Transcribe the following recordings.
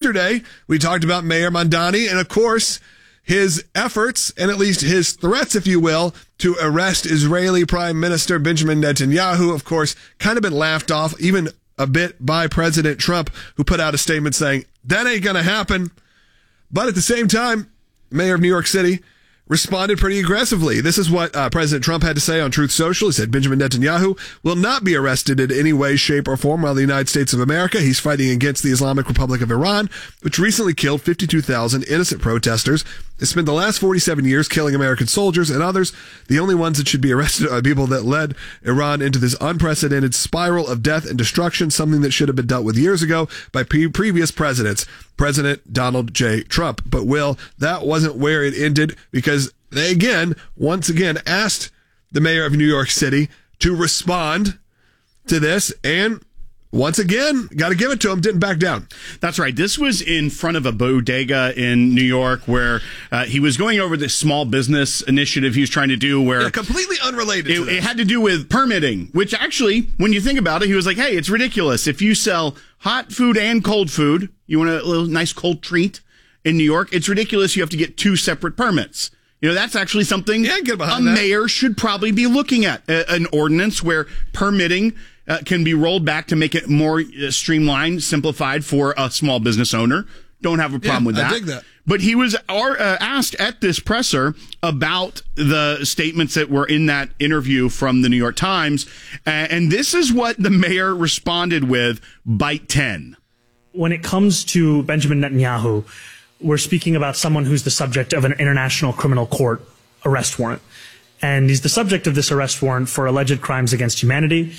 yesterday, we talked about Mayor Mamdani and, of course, his efforts and at least his threats, if you will, to arrest Israeli Prime Minister Benjamin Netanyahu, of course, kind of been laughed off even a bit by President Trump, who put out a statement saying that ain't going to happen. But at the same time, Mayor of New York City responded pretty aggressively. This is what President Trump had to say on Truth Social. He said Benjamin Netanyahu will not be arrested in any way, shape, or form while the United States of America. He's fighting against the Islamic Republic of Iran, which recently killed 52,000 innocent protesters. They spent the last 47 years killing American soldiers and others. The only ones that should be arrested are people that led Iran into this unprecedented spiral of death and destruction, something that should have been dealt with years ago by previous presidents, President Donald J. Trump. But, Will, that wasn't where it ended, because they once again asked the mayor of New York City to respond to this, and once again, got to give it to him, didn't back down. That's right. This was in front of a bodega in New York where he was going over this small business initiative he was trying to do where... Yeah, completely unrelated to this. It had to do with permitting, which actually, when you think about it, he was like, hey, it's ridiculous. If you sell hot food and cold food, you want a little nice cold treat in New York, it's ridiculous you have to get two separate permits. You know, that's actually something a mayor should probably be looking at. An ordinance where permitting can be rolled back to make it more streamlined, simplified for a small business owner. Don't have a problem with that. I dig that. But he was asked at this presser about the statements that were in that interview from the New York Times. And this is what the mayor responded with, bite 10. When it comes to Benjamin Netanyahu, we're speaking about someone who's the subject of an international criminal court arrest warrant. And he's the subject of this arrest warrant for alleged crimes against humanity,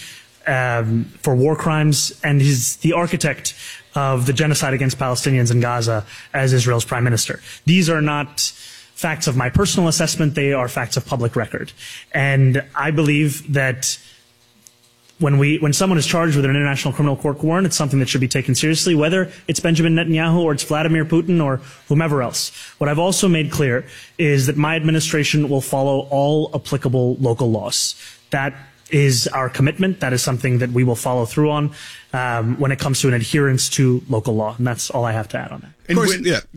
for war crimes, and he's the architect of the genocide against Palestinians in Gaza as Israel's prime minister. These are not facts of my personal assessment. They are facts of public record. And I believe that when someone is charged with an international criminal court warrant, it's something that should be taken seriously, whether it's Benjamin Netanyahu or it's Vladimir Putin or whomever else. What I've also made clear is that my administration will follow all applicable local laws. That is our commitment. That is something that we will follow through on when it comes to an adherence to local law. And that's all I have to add on that. Of course,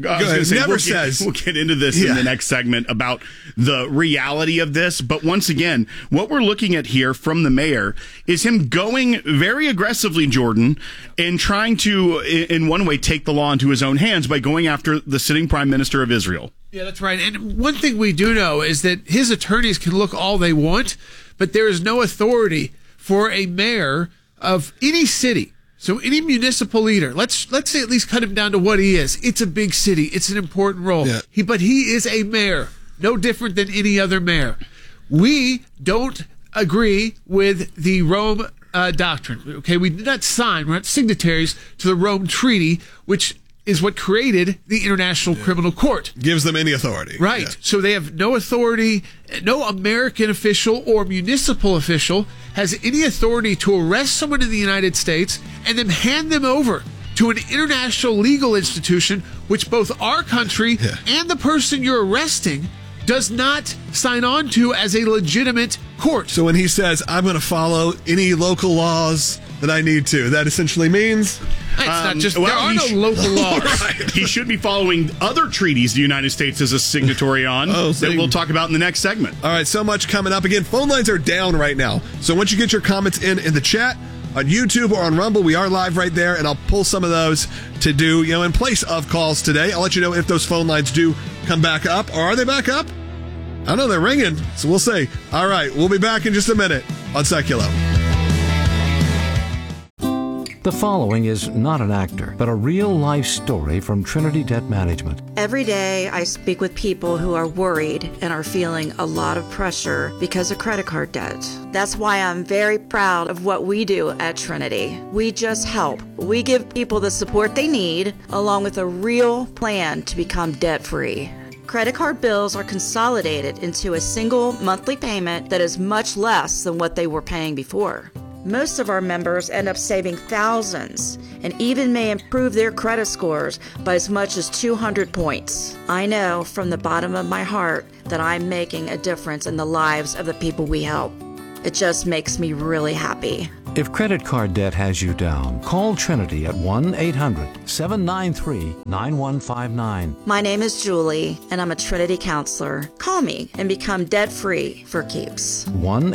We'll get into this in the next segment about the reality of this. But once again, what we're looking at here from the mayor is him going very aggressively, Jordan, and trying to, in one way, take the law into his own hands by going after the sitting prime minister of Israel. Yeah, that's right. And one thing we do know is that his attorneys can look all they want, but there is no authority for a mayor of any city. So any municipal leader, let's say at least cut him down to what he is. It's a big city. It's an important role. Yeah. But he is a mayor, no different than any other mayor. We don't agree with the Rome Doctrine. Okay, we did not sign. We're not signatories to the Rome Treaty, which is what created the International Criminal Court. Gives them any authority. Right. Yeah. So they have no authority. No American official or municipal official has any authority to arrest someone in the United States and then hand them over to an international legal institution, which both our country and the person you're arresting does not sign on to as a legitimate court. So when he says, I'm going to follow any local laws that I need to, that essentially means... It's not just, there are no local laws. Right. He should be following other treaties the United States is a signatory on that we'll talk about in the next segment. All right, so much coming up. Again, phone lines are down right now. So once you get your comments in the chat, on YouTube or on Rumble, we are live right there, and I'll pull some of those to do, in place of calls today. I'll let you know if those phone lines do come back up, or are they back up? I don't know, they're ringing, so we'll see. All right, we'll be back in just a minute on Seculo. The following is not an actor, but a real-life story from Trinity Debt Management. Every day, I speak with people who are worried and are feeling a lot of pressure because of credit card debt. That's why I'm very proud of what we do at Trinity. We just help. We give people the support they need, along with a real plan to become debt-free. Credit card bills are consolidated into a single monthly payment that is much less than what they were paying before. Most of our members end up saving thousands and even may improve their credit scores by as much as 200 points. I know from the bottom of my heart that I'm making a difference in the lives of the people we help. It just makes me really happy. If credit card debt has you down, call Trinity at 1-800-793-9159. My name is Julie, and I'm a Trinity counselor. Call me and become debt-free for keeps.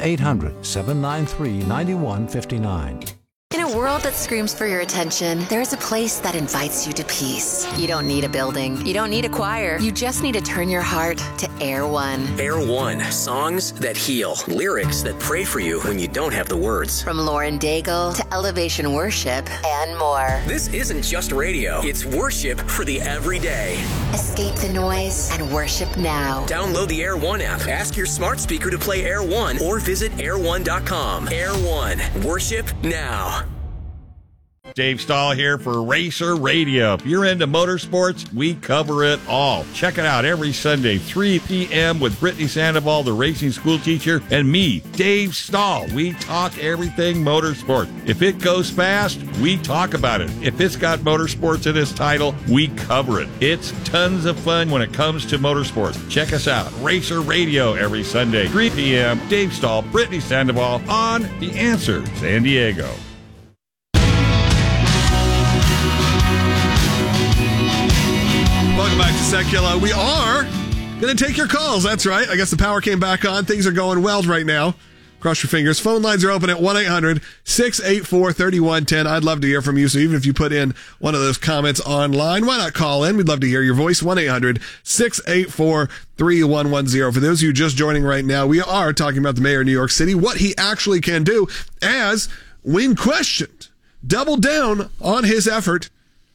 1-800-793-9159. In a world that screams for your attention, there's a place that invites you to peace. You don't need a building. You don't need a choir. You just need to turn your heart to Air One. Air One, songs that heal, lyrics that pray for you when you don't have the words. From Lauren Daigle to Elevation Worship and more. This isn't just radio, it's worship for the everyday. Escape the noise and worship now. Download the Air One app, ask your smart speaker to play Air One, or visit air1.com. Air One, worship now. Dave Stahl here for Racer Radio. If you're into motorsports, we cover it all. Check it out every Sunday, 3 p.m. with Brittany Sandoval, the racing school teacher, and me, Dave Stahl. We talk everything motorsport. If it goes fast, we talk about it. If it's got motorsports in its title, we cover it. It's tons of fun when it comes to motorsports. Check us out, Racer Radio, every Sunday, 3 p.m. Dave Stahl, Brittany Sandoval on The Answer San Diego. Welcome back to Secular. We are going to take your calls. That's right. I guess the power came back on. Things are going well right now. Cross your fingers. Phone lines are open at 1-800-684-3110. I'd love to hear from you. So even if you put in one of those comments online, why not call in? We'd love to hear your voice. 1-800-684-3110. For those of you just joining right now, we are talking about the mayor of New York City, what he actually can do, as when questioned, doubled down on his effort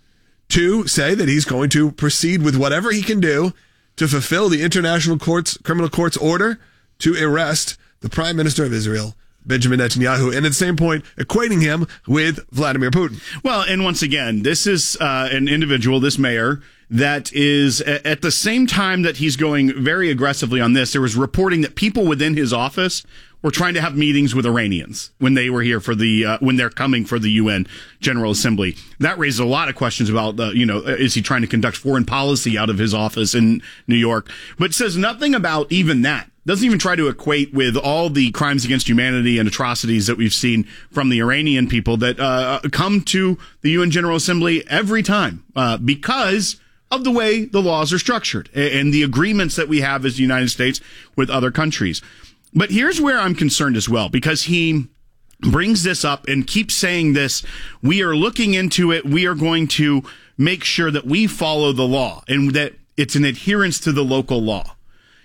to say that he's going to proceed with whatever he can do to fulfill the International Criminal Court's order to arrest the Prime Minister of Israel, Benjamin Netanyahu, and at the same point, equating him with Vladimir Putin. Well, and once again, this is an individual, this mayor, that is at the same time that he's going very aggressively on this, there was reporting that people within his office were trying to have meetings with Iranians when they were here for when they're coming for the UN General Assembly. That raises a lot of questions about, is he trying to conduct foreign policy out of his office in New York? But it says nothing about even that. Doesn't even try to equate with all the crimes against humanity and atrocities that we've seen from the Iranian people that come to the UN General Assembly every time because of the way the laws are structured and the agreements that we have as the United States with other countries. But here's where I'm concerned as well, because he brings this up and keeps saying this. We are looking into it. We are going to make sure that we follow the law and that it's an adherence to the local law.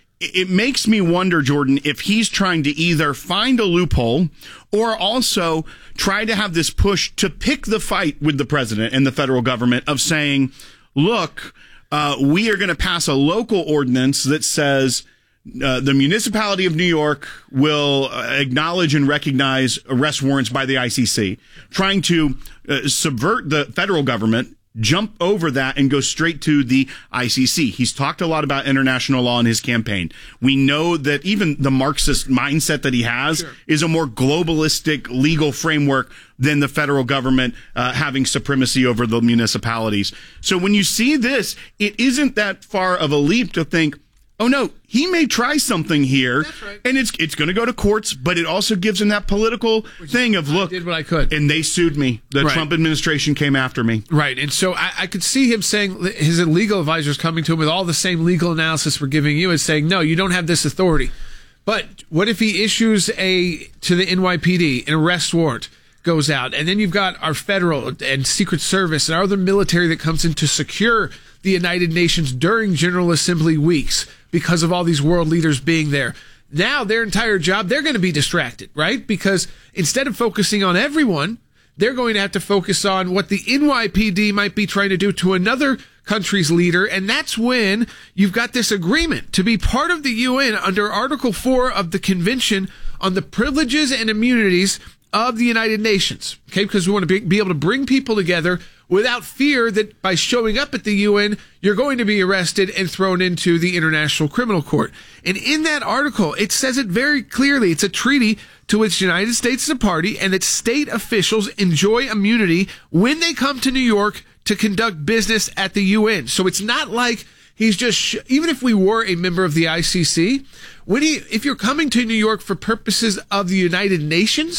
It makes me wonder, Jordan, if he's trying to either find a loophole or also try to have this push to pick the fight with the president and the federal government of saying, look, we are going to pass a local ordinance that says the municipality of New York will acknowledge and recognize arrest warrants by the ICC, trying to subvert the federal government, jump over that and go straight to the ICC. He's talked a lot about international law in his campaign. We know that even the Marxist mindset that he has is a more globalistic legal framework than the federal government having supremacy over the municipalities. So when you see this, it isn't that far of a leap to think, oh no, he may try something here, right, and it's going to go to courts, but it also gives him that political thing of, look, I did what I could, and they sued me. The right. Trump administration came after me. Right, and so I could see him saying, his legal advisors coming to him with all the same legal analysis we're giving you and saying, no, you don't have this authority. But what if he issues to the NYPD, an arrest warrant goes out, and then you've got our federal and Secret Service and our other military that comes in to secure the United Nations during General Assembly weeks because of all these world leaders being there. Now their entire job, they're going to be distracted, right? Because instead of focusing on everyone, they're going to have to focus on what the NYPD might be trying to do to another country's leader. And that's when you've got this agreement to be part of the UN under Article 4 of the Convention on the Privileges and Immunities of the United Nations. Okay, because we want to be able to bring people together without fear that by showing up at the UN, you're going to be arrested and thrown into the International Criminal Court. And in that article, it says it very clearly. It's a treaty to which the United States is a party, and that state officials enjoy immunity when they come to New York to conduct business at the UN. So it's not like he's just, even if we were a member of the ICC, if you're coming to New York for purposes of the United Nations,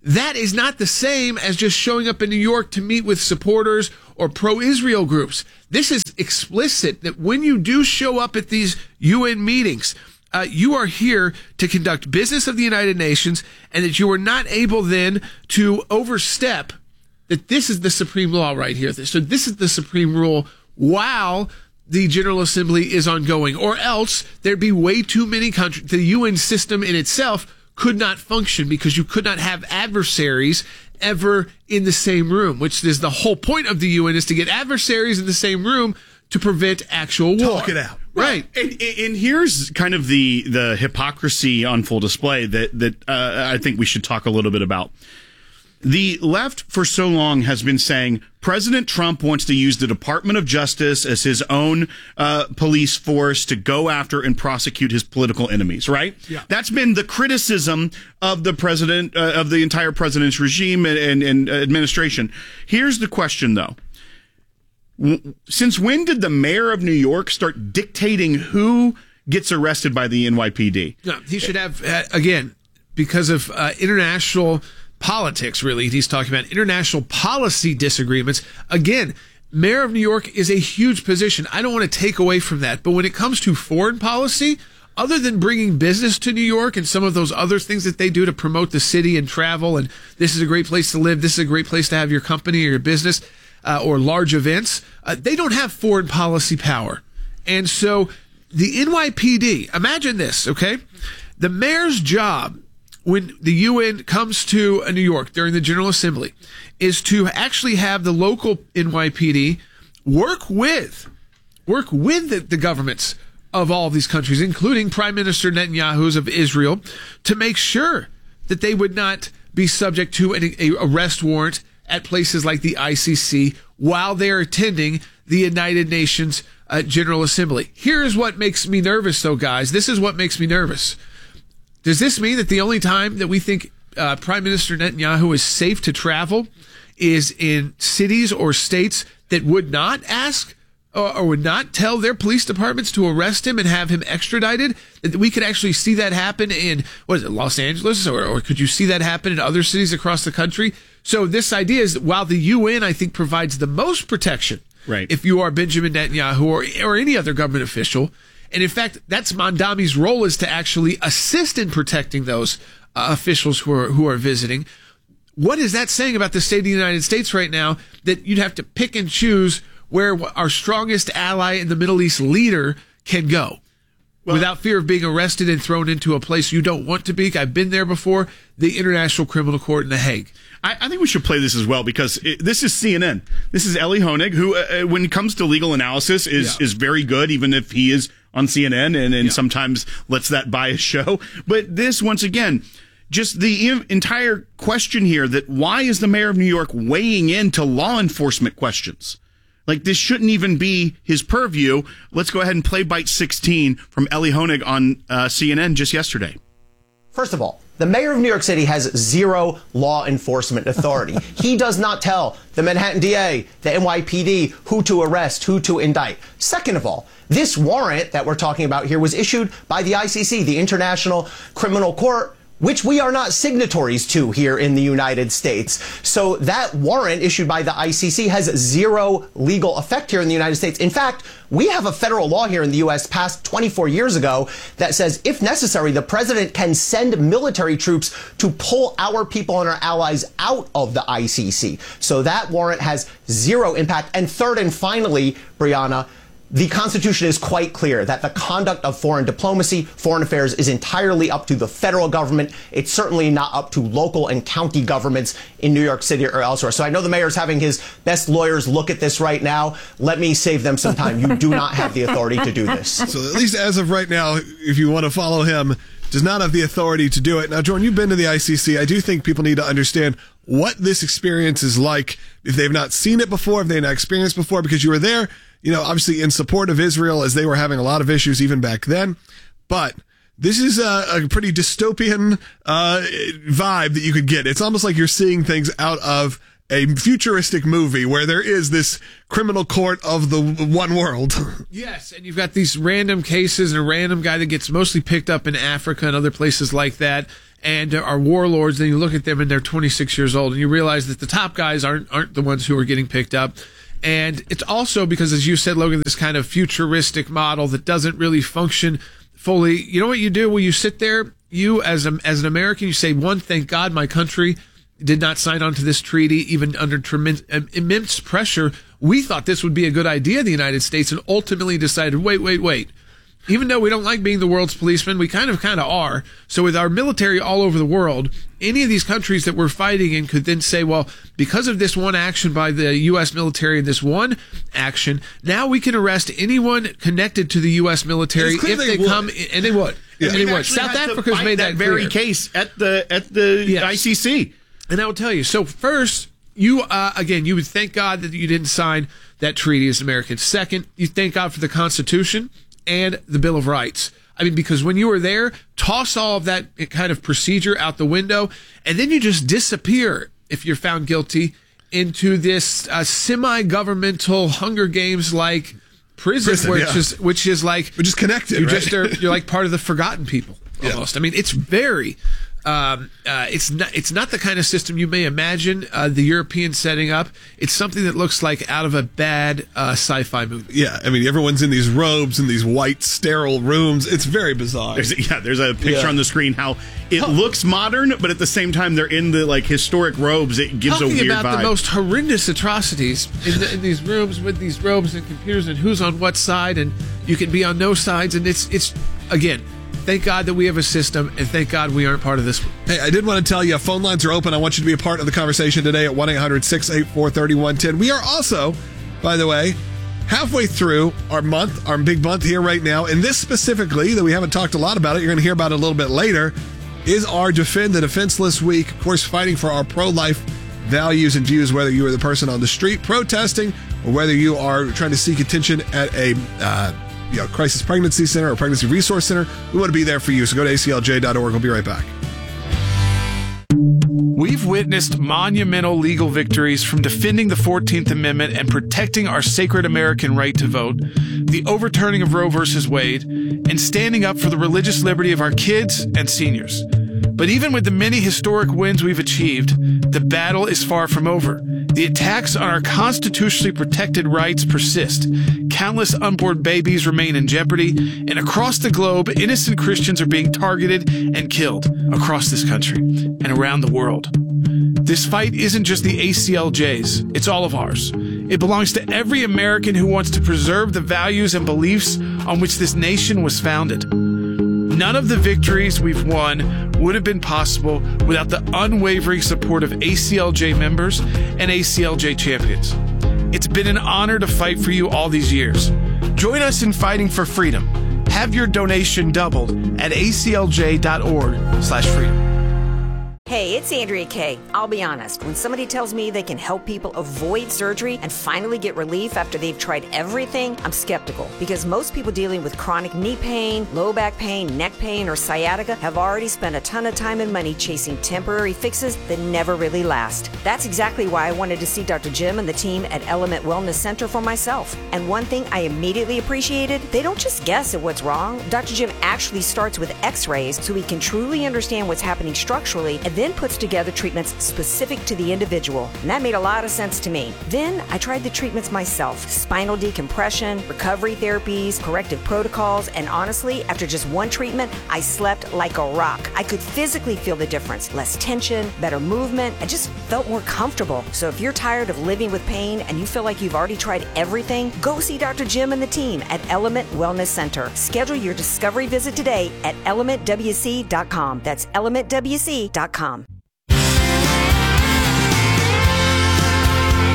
that is not the same as just showing up in New York to meet with supporters or pro-Israel groups. This is explicit that when you do show up at these UN meetings, you are here to conduct business of the United Nations, and that you are not able then to overstep that this is the supreme law right here. So this is the supreme rule while the General Assembly is ongoing, or else there'd be way too many countries. The UN system in itself could not function because you could not have adversaries ever in the same room, which is the whole point of the UN, is to get adversaries in the same room to prevent actual war. Talk it out. Right. And here's kind of the hypocrisy on full display that I think we should talk a little bit about. The left for so long has been saying President Trump wants to use the Department of Justice as his own police force to go after and prosecute his political enemies, right? Yeah. That's been the criticism of the president, of the entire president's regime and administration. Here's the question, though. Since when did the mayor of New York start dictating who gets arrested by the NYPD? No, he should have, again, because of international politics, really. He's talking about international policy disagreements. Again, mayor of New York is a huge position. I don't want to take away from that. But when it comes to foreign policy, other than bringing business to New York and some of those other things that they do to promote the city and travel, and this is a great place to live, this is a great place to have your company or your business or large events, they don't have foreign policy power. And so the NYPD, imagine this, okay? The mayor's job when the UN comes to New York during the General Assembly is to actually have the local NYPD work with the governments of all of these countries, including Prime Minister Netanyahu's of Israel, to make sure that they would not be subject to an arrest warrant at places like the ICC while they're attending the United Nations General Assembly. Here's what makes me nervous, though, guys. This is what makes me nervous. Does this mean that the only time that we think Prime Minister Netanyahu is safe to travel is in cities or states that would not ask or would not tell their police departments to arrest him and have him extradited? That we could actually see that happen in, Los Angeles? Or could you see that happen in other cities across the country? So this idea is that while the UN, I think, provides the most protection, right, if you are Benjamin Netanyahu or any other government official, and in fact, that's Mondami's role, is to actually assist in protecting those officials who are visiting. What is that saying about the state of the United States right now, that you'd have to pick and choose where our strongest ally in the Middle East leader can go without fear of being arrested and thrown into a place you don't want to be? I've been there before, the International Criminal Court in The Hague. I think we should play this as well, because this is CNN. This is Eli Honig, who, when it comes to legal analysis, is very good, even if he is on CNN and sometimes lets that bias show. But this, once again, just the entire question here, that why is the mayor of New York weighing into law enforcement questions? Like, this shouldn't even be his purview. Let's go ahead and play bite 16 from Eli Honig on CNN just yesterday. First of all, the mayor of New York City has zero law enforcement authority. He does not tell the Manhattan DA, the NYPD, who to arrest, who to indict. Second of all, this warrant that we're talking about here was issued by the ICC, the International Criminal Court, which we are not signatories to here in the United States. So that warrant issued by the ICC has zero legal effect here in the United States. In fact, we have a federal law here in the U.S. passed 24 years ago that says, if necessary, the president can send military troops to pull our people and our allies out of the ICC. So that warrant has zero impact. And third and finally, Brianna, the Constitution is quite clear that the conduct of foreign diplomacy, foreign affairs, is entirely up to the federal government. It's certainly not up to local and county governments in New York City or elsewhere. So I know the mayor's having his best lawyers look at this right now. Let me save them some time. You do not have the authority to do this. So at least as of right now, if you want to follow him, does not have the authority to do it. Now, Jordan, you've been to the ICC. I do think people need to understand what this experience is like if they've not seen it before, if they've not experienced before, because you were there, obviously in support of Israel as they were having a lot of issues even back then. But this is a pretty dystopian vibe that you could get. It's almost like you're seeing things out of a futuristic movie where there is this criminal court of the one world. Yes, and you've got these random cases and a random guy that gets mostly picked up in Africa and other places like that, and are warlords. Then you look at them and they're 26 years old, and you realize that the top guys aren't the ones who are getting picked up. And it's also because, as you said, Logan, this kind of futuristic model that doesn't really function fully. You know what you do? Well, you sit there, you as an American, you say, one, thank God my country did not sign on to this treaty, even under immense pressure. We thought this would be a good idea, the United States, and ultimately decided, wait. Even though we don't like being the world's policeman, we kind of are. So with our military all over the world, any of these countries that we're fighting in could then say, well, because of this one action by the U.S. military and this one action, now we can arrest anyone connected to the U.S. military if they come, and they would. Yeah. And they would. South Africa's made that very clear. case at the ICC. And I will tell you, so first, you would thank God that you didn't sign that treaty as Americans. Second, you thank God for the Constitution and the Bill of Rights. I mean, because when you were there, toss all of that kind of procedure out the window, and then you just disappear if you're found guilty into this semi-governmental Hunger Games-like prison which is like we're just connected. You're like part of the forgotten people almost. Yeah. I mean, it's very. It's not the kind of system you may imagine the Europeans setting up. It's something that looks like out of a bad sci-fi movie. Yeah, I mean, everyone's in these robes in these white, sterile rooms. It's very bizarre. There's a picture on the screen how it looks modern, but at the same time they're in the historic robes. It gives a weird vibe. Talking about the most horrendous atrocities in these rooms with these robes and computers and who's on what side, and you can be on no sides, and it's again. Thank God that we have a system, and thank God we aren't part of this one. Hey, I did want to tell you, phone lines are open. I want you to be a part of the conversation today at 1-800-684-3110. We are also, by the way, halfway through our big month here right now, and this specifically, that we haven't talked a lot about it, you're going to hear about it a little bit later, is our Defend the Defenseless Week. Of course, fighting for our pro-life values and views, whether you are the person on the street protesting or whether you are trying to seek attention at a crisis pregnancy center or pregnancy resource center. We want to be there for you. So go to aclj.org. We'll be right back. We've witnessed monumental legal victories from defending the 14th Amendment and protecting our sacred American right to vote, the overturning of Roe v. Wade, and standing up for the religious liberty of our kids and seniors. But even with the many historic wins we've achieved, the battle is far from over. The attacks on our constitutionally protected rights persist. Countless unborn babies remain in jeopardy, and across the globe, innocent Christians are being targeted and killed across this country and around the world. This fight isn't just the ACLJ's, it's all of ours. It belongs to every American who wants to preserve the values and beliefs on which this nation was founded. None of the victories we've won would have been possible without the unwavering support of ACLJ members and ACLJ champions. It's been an honor to fight for you all these years. Join us in fighting for freedom. Have your donation doubled at aclj.org/freedom. Hey, it's Andrea Kay. I'll be honest, when somebody tells me they can help people avoid surgery and finally get relief after they've tried everything, I'm skeptical. Because most people dealing with chronic knee pain, low back pain, neck pain, or sciatica have already spent a ton of time and money chasing temporary fixes that never really last. That's exactly why I wanted to see Dr. Jim and the team at Element Wellness Center for myself. And one thing I immediately appreciated, they don't just guess at what's wrong. Dr. Jim actually starts with x-rays so he can truly understand what's happening structurally and then puts together treatments specific to the individual. And that made a lot of sense to me. Then I tried the treatments myself. Spinal decompression, recovery therapies, corrective protocols, and honestly, after just one treatment, I slept like a rock. I could physically feel the difference. Less tension, better movement. I just felt more comfortable. So if you're tired of living with pain and you feel like you've already tried everything, go see Dr. Jim and the team at Element Wellness Center. Schedule your discovery visit today at elementwc.com. That's elementwc.com.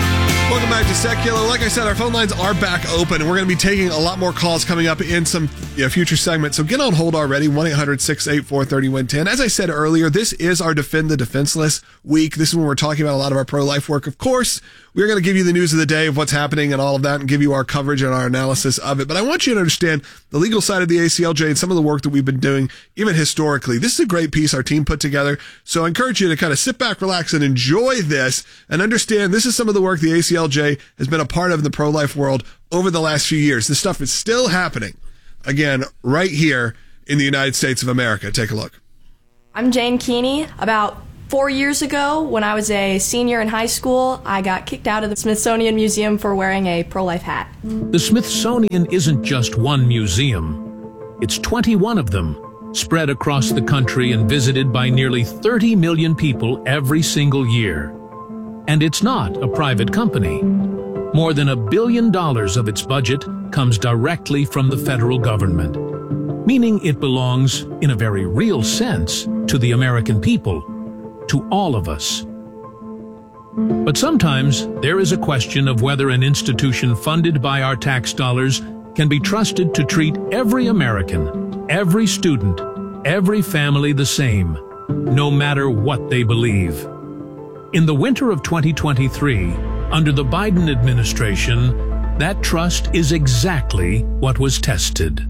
Welcome back to Secular. Like I said, our phone lines are back open, and we're going to be taking a lot more calls coming up in some future segments. So get on hold already, 1-800-684-3110. As I said earlier, this is our Defend the Defenseless week. This is when we're talking about a lot of our pro-life work. Of course, we're going to give you the news of the day of what's happening and all of that and give you our coverage and our analysis of it. But I want you to understand the legal side of the ACLJ and some of the work that we've been doing, even historically. This is a great piece our team put together. So I encourage you to kind of sit back, relax, and enjoy this and understand this is some of the work the ACLJ has been a part of in the pro-life world over the last few years. This stuff is still happening, again, right here in the United States of America. Take a look. I'm Jane Keeney. About 4 years ago, when I was a senior in high school, I got kicked out of the Smithsonian Museum for wearing a pro-life hat. The Smithsonian isn't just one museum. It's 21 of them, spread across the country and visited by nearly 30 million people every single year. And it's not a private company. More than $1 billion of its budget comes directly from the federal government, meaning it belongs, in a very real sense, to the American people, to all of us. But sometimes there is a question of whether an institution funded by our tax dollars can be trusted to treat every American, every student, every family the same, no matter what they believe. In the winter of 2023, under the Biden administration, that trust is exactly what was tested.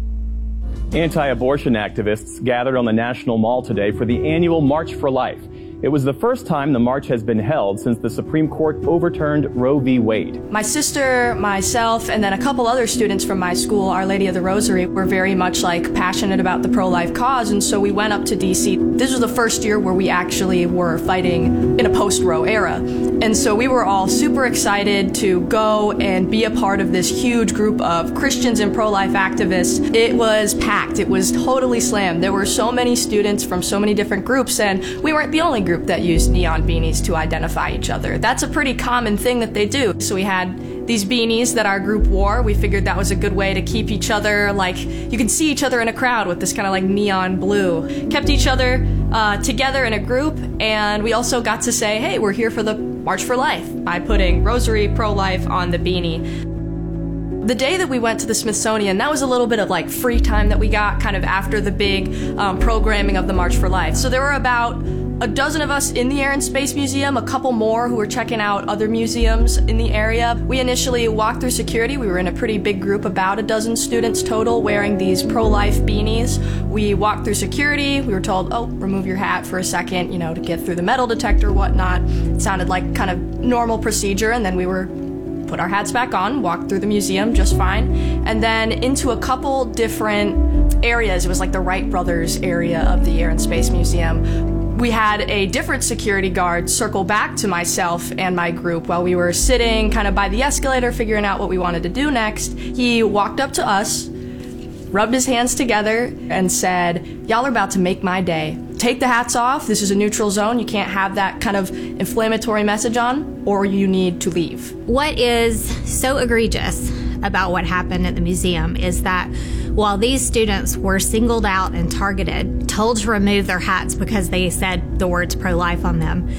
Anti-abortion activists gathered on the National Mall today for the annual March for Life. It was the first time the march has been held since the Supreme Court overturned Roe v. Wade. My sister, myself, and then a couple other students from my school, Our Lady of the Rosary, were very much passionate about the pro-life cause, and so we went up to DC. This was the first year where we actually were fighting in a post-Roe era. And so we were all super excited to go and be a part of this huge group of Christians and pro-life activists. It was packed. It was totally slammed. There were so many students from so many different groups, and we weren't the only group that used neon beanies to identify each other. That's a pretty common thing that they do. So we had these beanies that our group wore. We figured that was a good way to keep each other, you can see each other in a crowd with this kind of neon blue. Kept each other together in a group, and we also got to say, hey, we're here for the March for Life by putting Rosary Pro-Life on the beanie. The day that we went to the Smithsonian, that was a little bit of free time that we got kind of after the big programming of the March for Life. So there were about a dozen of us in the Air and Space Museum, a couple more who were checking out other museums in the area. We initially walked through security. We were in a pretty big group, about a dozen students total, wearing these pro-life beanies. We walked through security. We were told, oh, remove your hat for a second, to get through the metal detector, whatnot. It sounded like kind of normal procedure, and then we were put our hats back on, walked through the museum just fine, and then into a couple different areas. It was the Wright Brothers area of the Air and Space Museum. We had a different security guard circle back to myself and my group while we were sitting kind of by the escalator figuring out what we wanted to do next. He walked up to us, rubbed his hands together, and said, y'all are about to make my day. Take the hats off. This is a neutral zone. You can't have that kind of inflammatory message on, or you need to leave. What is so egregious about what happened at the museum is that while these students were singled out and targeted, told to remove their hats because they said the words pro-life on them,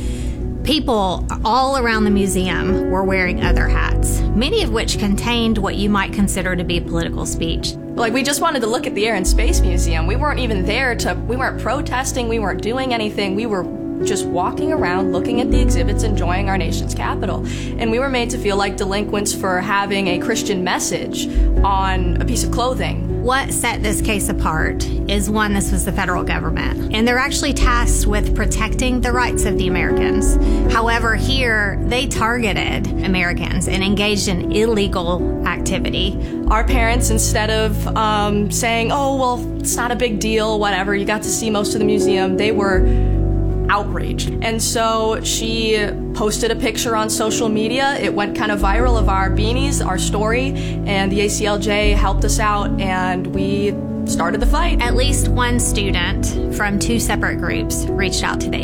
people all around the museum were wearing other hats, many of which contained what you might consider to be political speech. We just wanted to look at the Air and Space Museum. We weren't even there we weren't protesting, we weren't doing anything. We were just walking around, looking at the exhibits, enjoying our nation's capital. And we were made to feel like delinquents for having a Christian message on a piece of clothing. What set this case apart is, one, this was the federal government, and they're actually tasked with protecting the rights of the Americans. However, here, they targeted Americans and engaged in illegal activity. Our parents, instead of saying, oh, well, it's not a big deal, whatever, you got to see most of the museum, they were outraged. And so she posted a picture on social media. It went kind of viral of our beanies, our story, and the ACLJ helped us out, and we started the fight. At least one student from two separate groups reached out to the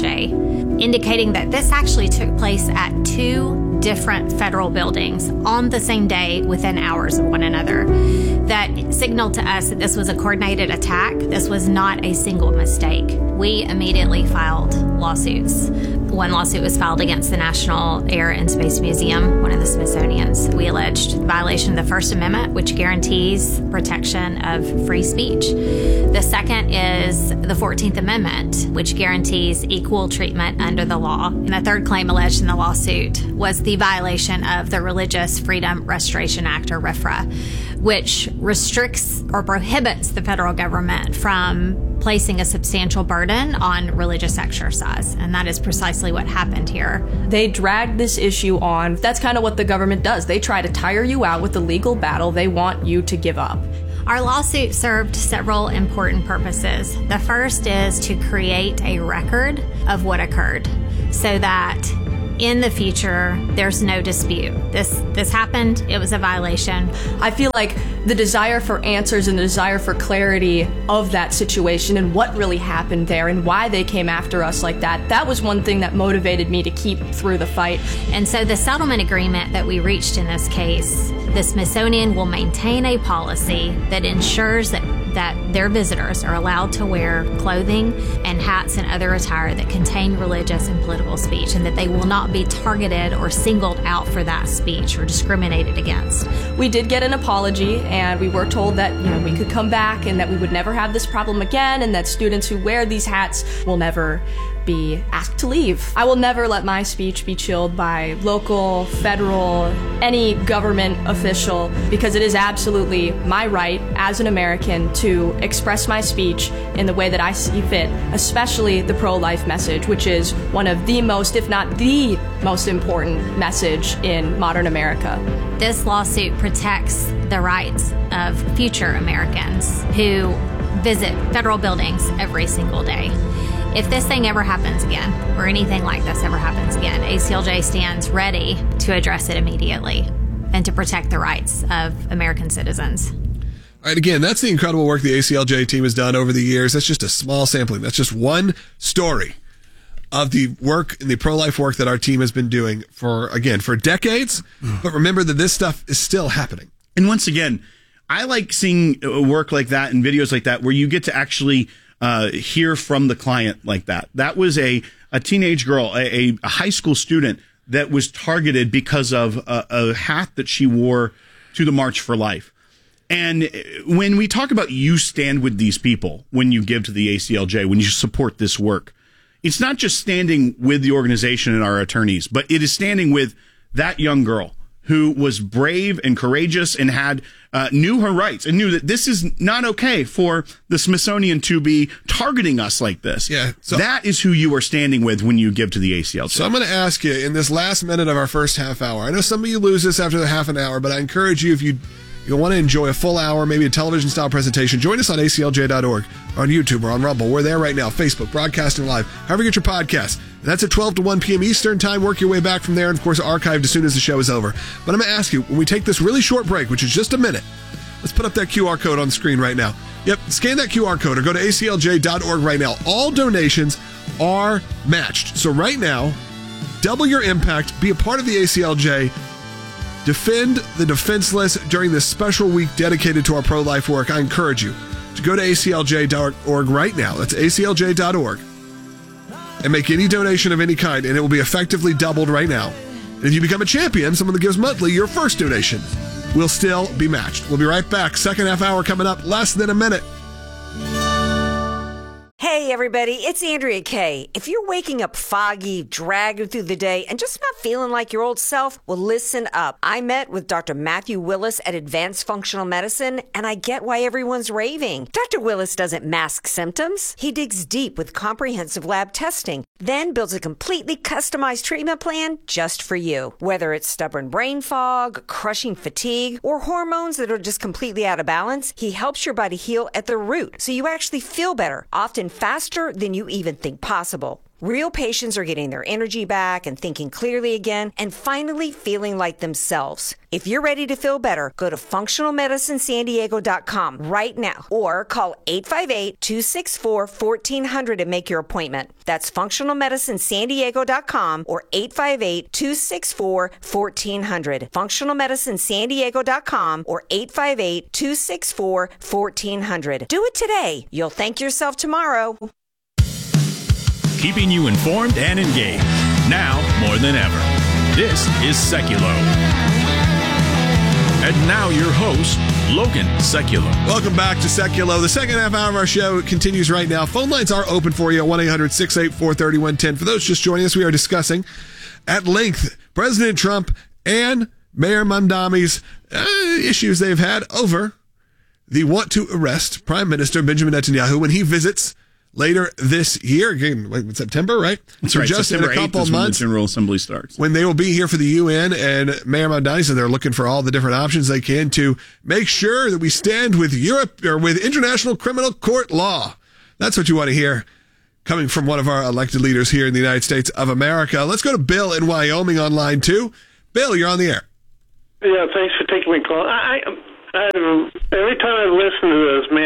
ACLJ, indicating that this actually took place at two different federal buildings on the same day within hours of one another. That signaled to us that this was a coordinated attack. This was not a single mistake. We immediately filed lawsuits. One lawsuit was filed against the National Air and Space Museum, one of the Smithsonian's. We alleged violation of the First Amendment, which guarantees protection of free speech. The second is the 14th Amendment, which guarantees equal treatment under the law. And the third claim alleged in the lawsuit was the violation of the Religious Freedom Restoration Act, or RFRA, which restricts or prohibits the federal government from placing a substantial burden on religious exercise. And that is precisely what happened here. They dragged this issue on. That's kind of what the government does. They try to tire you out with the legal battle they want you to give up. Our lawsuit served several important purposes. The first is to create a record of what occurred so that in the future, there's no dispute. This happened. It was a violation. I feel like the desire for answers and the desire for clarity of that situation and what really happened there and why they came after us like that was one thing that motivated me to keep through the fight. And so the settlement agreement that we reached in this case, the Smithsonian will maintain a policy that ensures that their visitors are allowed to wear clothing and hats and other attire that contain religious and political speech, and that they will not be targeted or singled out for that speech or discriminated against. We did get an apology, and we were told that we could come back and that we would never have this problem again, and that students who wear these hats will never be asked to leave. I will never let my speech be chilled by local, federal, any government official, because it is absolutely my right as an American to express my speech in the way that I see fit, especially the pro-life message, which is one of the most, if not the most important message in modern America. This lawsuit protects the rights of future Americans who visit federal buildings every single day. If this thing ever happens again, or anything like this ever happens again, ACLJ stands ready to address it immediately and to protect the rights of American citizens. All right, again, that's the incredible work the ACLJ team has done over the years. That's just a small sampling. That's just one story of the work and the pro-life work that our team has been doing for decades. But remember that this stuff is still happening. And once again, I like seeing work like that and videos like that where you get to actually hear from the client like that. That was a teenage girl, a high school student that was targeted because of a hat that she wore to the March for Life. And when we talk about you stand with these people, when you give to the ACLJ, when you support this work, it's not just standing with the organization and our attorneys, but it is standing with that young girl who was brave and courageous and had knew her rights and knew that this is not okay for the Smithsonian to be targeting us like this. Yeah, so that is who you are standing with when you give to the ACLJ. So I'm going to ask you in this last minute of our first half hour. I know some of you lose this after the half an hour, but I encourage you, if you want to enjoy a full hour, maybe a television-style presentation, join us on aclj.org, or on YouTube, or on Rumble. We're there right now, Facebook, broadcasting live, however you get your podcast. And that's at 12 to 1 p.m. Eastern time. Work your way back from there, and of course, archived as soon as the show is over. But I'm going to ask you, when we take this really short break, which is just a minute, let's put up that QR code on the screen right now. Yep, scan that QR code or go to aclj.org right now. All donations are matched. So right now, double your impact, be a part of the ACLJ, defend the defenseless during this special week dedicated to our pro-life work. I encourage you to go to aclj.org right now. That's aclj.org. And make any donation of any kind, and it will be effectively doubled right now. And if you become a champion, someone that gives monthly, your first donation will still be matched. We'll be right back. Second half hour coming up, less than a minute. Hey everybody, it's Andrea Kay. If you're waking up foggy, dragging through the day, and just not feeling like your old self, well listen up. I met with Dr. Matthew Willis at Advanced Functional Medicine, and I get why everyone's raving. Dr. Willis doesn't mask symptoms. He digs deep with comprehensive lab testing, then builds a completely customized treatment plan just for you. Whether it's stubborn brain fog, crushing fatigue, or hormones that are just completely out of balance, he helps your body heal at the root so you actually feel better, often faster than you even think possible. Real patients are getting their energy back and thinking clearly again and finally feeling like themselves. If you're ready to feel better, go to functionalmedicinesandiego.com right now or call 858-264-1400 and make your appointment. That's functionalmedicinesandiego.com or 858-264-1400. functionalmedicinesandiego.com or 858-264-1400. Do it today. You'll thank yourself tomorrow. keeping you informed and engaged. Now more than ever. This is Seculo. And now your host, Logan Seculo. Welcome back to Seculo. The second half hour of our show continues right now. Phone lines are open for you at 1-800-684-3110. For those just joining us, we are discussing at length President Trump and Mayor Mamdani's issues they've had over the want to arrest Prime Minister Benjamin Netanyahu when he visits later this year, again, in September, right? That's right. Just September in a couple 8th of is when months, the General Assembly starts. when they will be here for the UN, and Mayor Mamdani said they're looking for all the different options they can to make sure that we stand with Europe or with International Criminal Court law. That's what you want to hear coming from one of our elected leaders here in the United States of America. Let's go to Bill in Wyoming on line 2. Bill, you're on the air. Yeah, thanks for taking my call. Every time I listen to this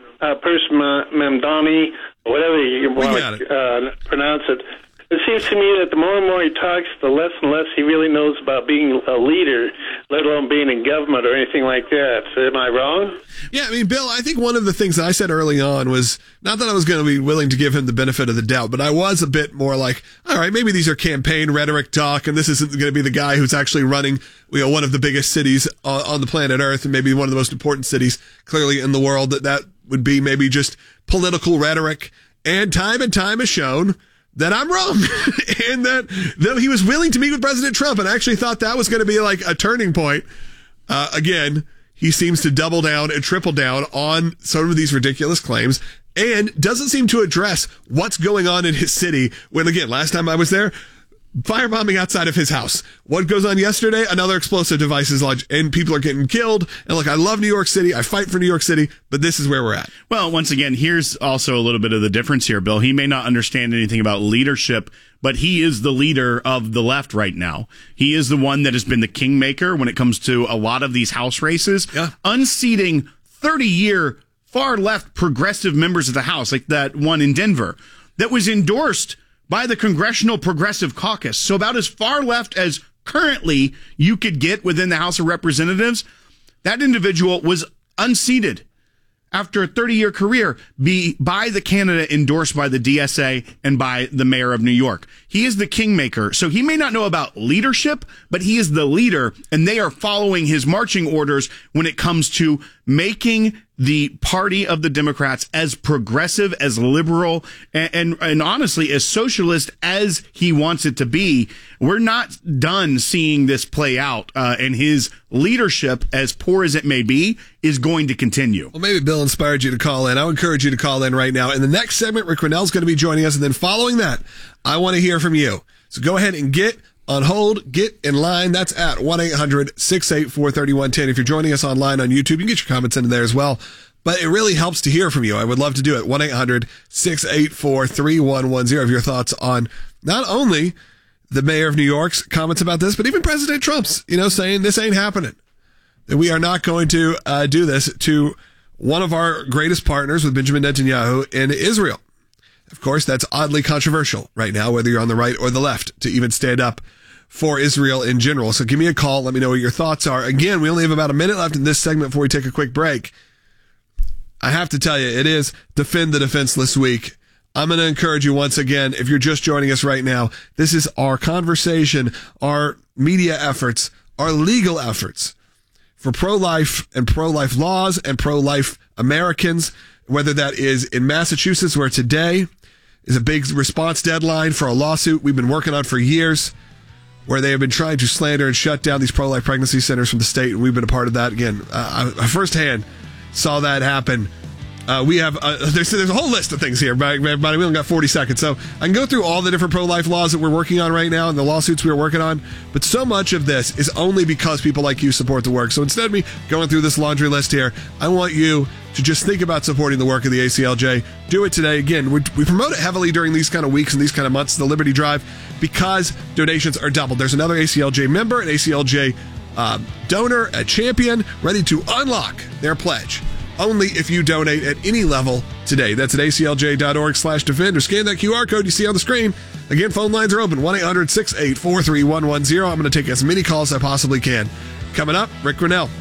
Mamdani, whatever you want to pronounce it, it seems to me that the more and more he talks, the less and less he really knows about being a leader, let alone being in government or anything like that. So am I wrong? Yeah, I mean, Bill, I think one of the things that I said early on was not that I was going to be willing to give him the benefit of the doubt, but I was a bit more like, all right, maybe these are campaign rhetoric talk, and this isn't going to be the guy who's actually running, one of the biggest cities on the planet Earth, and maybe one of the most important cities clearly in the world. That would be maybe just political rhetoric. And time has shown that I'm wrong, and that he was willing to meet with President Trump, and I actually thought that was going to be like a turning point. Again, he seems to double down and triple down on some of these ridiculous claims and doesn't seem to address what's going on in his city when, again, last time I was there, firebombing outside of his house. What goes on yesterday? Another explosive device is lodged, and people are getting killed. And look, I love New York City. I fight for New York City, but this is where we're at. Well, once again, here's also a little bit of the difference here, Bill. He may not understand anything about leadership, but he is the leader of the left right now. He is the one that has been the kingmaker when it comes to a lot of these House races, unseating 30-year far left progressive members of the House, like that one in Denver, that was endorsed by the Congressional Progressive Caucus. So about as far left as currently you could get within the House of Representatives. That individual was unseated after a 30-year career by the candidate endorsed by the DSA and by the mayor of New York. He is the kingmaker. So he may not know about leadership, but he is the leader, and they are following his marching orders when it comes to making the party of the Democrats as progressive, as liberal, and honestly, as socialist as he wants it to be. We're not done seeing this play out, and his leadership, as poor as it may be, is going to continue. Well, maybe Bill inspired you to call in. I'll encourage you to call in right now. In the next segment, Rick Rennell's going to be joining us, and then following that, I want to hear from you. So go ahead and get on hold, get in line. That's at 1-800-684-3110. If you're joining us online on YouTube, you can get your comments into there as well. But it really helps to hear from you. I would love to do it. 1-800-684-3110. Have your thoughts on not only the mayor of New York's comments about this, but even President Trump's, saying this ain't happening. That we are not going to do this to one of our greatest partners with Benjamin Netanyahu in Israel. Of course, that's oddly controversial right now, whether you're on the right or the left, to even stand up for Israel in general. So give me a call. Let me know what your thoughts are. Again, we only have about a minute left in this segment before we take a quick break. I have to tell you, it is Defend the Defenseless Week. I'm going to encourage you once again, if you're just joining us right now, this is our conversation, our media efforts, our legal efforts for pro-life and pro-life laws and pro-life Americans, whether that is in Massachusetts, where today is a big response deadline for a lawsuit we've been working on for years, where they have been trying to slander and shut down these pro-life pregnancy centers from the state, and we've been a part of that. Again, I firsthand saw that happen. We have there's a whole list of things here, everybody. We only got 40 seconds, so I can go through all the different pro-life laws that we're working on right now and the lawsuits we are working on. But so much of this is only because people like you support the work. So instead of me going through this laundry list here, I want you to just think about supporting the work of the ACLJ. Do it today. Again, we promote it heavily during these kind of weeks and these kind of months, the Liberty Drive, because donations are doubled. There's another ACLJ member, an ACLJ donor, a champion, ready to unlock their pledge. Only if you donate at any level today. That's at aclj.org/defend, or scan that QR code you see on the screen. Again, phone lines are open, 1-800-684-3110. I'm going to take as many calls as I possibly can. Coming up, Rick Rennell.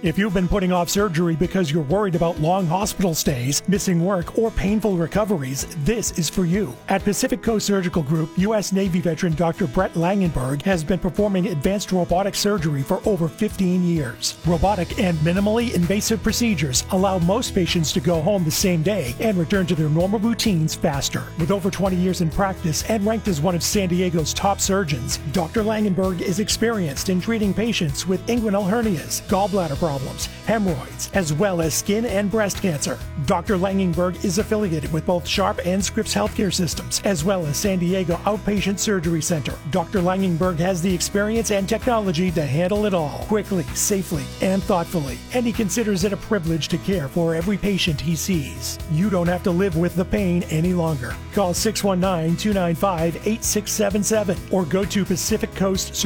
If you've been putting off surgery because you're worried about long hospital stays, missing work, or painful recoveries, this is for you. At Pacific Coast Surgical Group, U.S. Navy veteran Dr. Brett Langenberg has been performing advanced robotic surgery for over 15 years. Robotic and minimally invasive procedures allow most patients to go home the same day and return to their normal routines faster. With over 20 years in practice and ranked as one of San Diego's top surgeons, Dr. Langenberg is experienced in treating patients with inguinal hernias, gallbladder problems, hemorrhoids, as well as skin and breast cancer. Dr. Langenberg is affiliated with both Sharp and Scripps Healthcare Systems, as well as San Diego Outpatient Surgery Center. Dr. Langenberg has the experience and technology to handle it all, quickly, safely, and thoughtfully, and he considers it a privilege to care for every patient he sees. You don't have to live with the pain any longer. Call 619-295-8677 or go to Pacific Coast